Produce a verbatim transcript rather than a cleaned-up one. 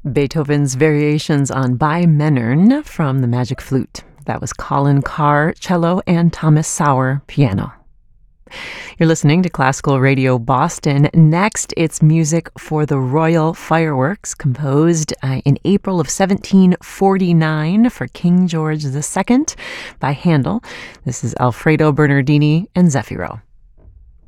Beethoven's Variations on By Männern from the Magic Flute. That was Colin Carr, cello, and Thomas Sauer, piano. You're listening to Classical Radio Boston. Next, it's music for the Royal Fireworks, composed uh, in April of seventeen forty-nine for King George the Second by Handel. This is Alfredo Bernardini and Zeffiro.